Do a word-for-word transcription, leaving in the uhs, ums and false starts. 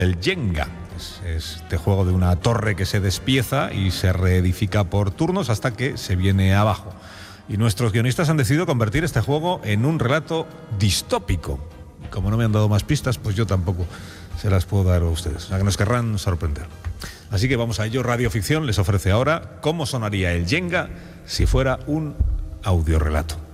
El Jenga es este juego de una torre que se despieza y se reedifica por turnos hasta que se viene abajo. Y nuestros guionistas han decidido convertir este juego en un relato distópico. Y como no me han dado más pistas, pues yo tampoco se las puedo dar a ustedes. O sea, que nos querrán sorprender. Así que vamos a ello. Radioficción les ofrece ahora cómo sonaría el Jenga si fuera un audiorelato.